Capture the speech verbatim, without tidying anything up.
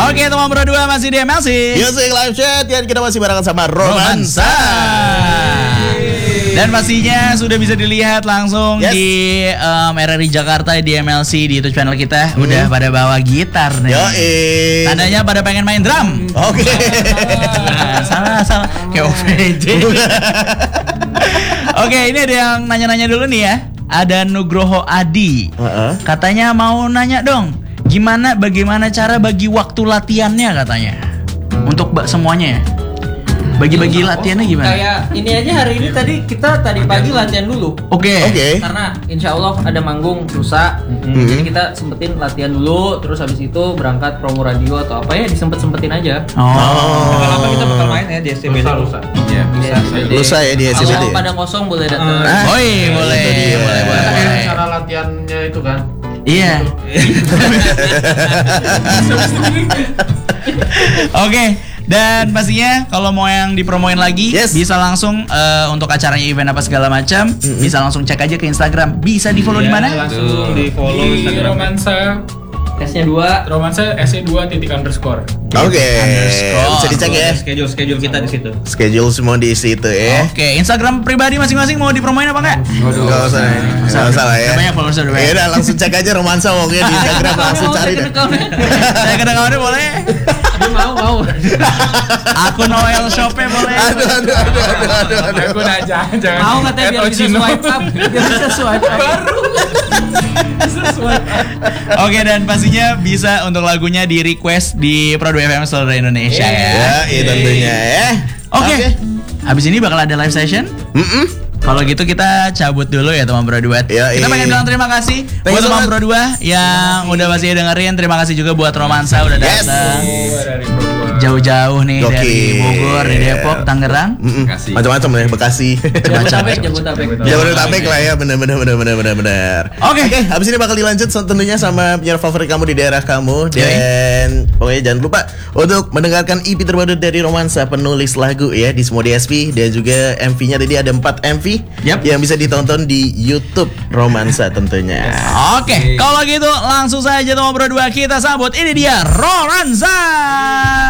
Oke, teman berdua masih di M L C Music Live Chat dan kita masih barengan sama Romansa. Dan pastinya sudah bisa dilihat langsung Yes. di um, R R I Jakarta di M L C di YouTube channel kita. Hmm. Udah pada bawa gitar nih. Yoi. Tandanya pada pengen main drum. Oke. Nah, salah salah kayak O V J. Oke, ini ada yang nanya-nanya dulu nih ya. Ada Nugroho Adi. Uh-uh. Katanya mau nanya dong, gimana bagaimana cara bagi waktu latihannya katanya. Untuk ba- semuanya ya. Bagi-bagi latihannya gimana? Kayak ini aja hari ini tadi kita tadi pagi latihan dulu. Oke. Oke. Karena insya Allah ada manggung lusa, Mm-hmm. jadi kita sempetin latihan dulu, terus habis itu berangkat promo radio atau apa ya disempet-sempetin aja. Oh. Lama kita bakal main ya di S C B D. Lusa. Iya, Bisa. Lusa ya di S C B D. Kalau pada kosong boleh datang. Ah, Oh iya, boleh, itu dia. boleh, boleh, Kayak boleh. cara latihannya itu kan. Iya. Oke. Dan pastinya kalau mau yang dipromoin lagi Yes. bisa langsung eh, untuk acaranya event apa segala macam bisa langsung cek aja ke Instagram. Bisa di follow di mana? Langsung di follow Di Instagram. Romansa, Tesnya dua. Romansa S E dua titik underscore. Oke. Underscore. Bisa dicek ya. Schedule schedule kita di situ. Schedule semua di situ ya. Oke, Instagram pribadi masing-masing mau dipromoin apa enggak? Enggak usah. Enggak usah lah ya. Udah banyak followers udah banyak. Ya udah langsung cek aja Romansa pokoknya di Instagram langsung cari deh. Saya kadang kawannya boleh. mau mau. Akun Noel Shopnya boleh. Aduh aduh aduh aduh aduh. aduh. Aku udah jangan jangan. Mau katanya biar bisa Etochino. swipe up, biar bisa swipe up. Baru. Bisa swipe up. Oke, dan pastinya bisa untuk lagunya di request di Pro dua F M seluruh Indonesia ya. Ya, iya tentunya ya. Oke. Habis ini bakal ada live session. Mm-mm. Kalau gitu kita cabut dulu ya teman Bro Duet. Ya, Kita iya. pengen bilang terima kasih Thank buat you so teman much. Bro Dua yang udah masih dengerin. Terima kasih juga buat Romansa udah Yes. datang Oh, dari Pro dua. jauh-jauh nih Gokil. dari Bogor, dari Depok, Tangerang. Mm-mm. Bekasi. Macam-macam ya Bekasi. Jabodetabek, Jabodetabek. Jabodetabek lah ya, bener bener bener bener bener bener. Oke. Oke, habis ini bakal dilanjut so- tentunya sama penyiar favorit kamu di daerah kamu Yoi. dan pokoknya jangan lupa untuk mendengarkan E P terbaru dari Romansa penulis lagu ya di semua D S P dan juga M V-nya tadi ada empat M V Yap. yang bisa ditonton di YouTube Romansa tentunya. Oke, kalau gitu langsung saja teman Bro Dua kita sambut ini dia Romansa.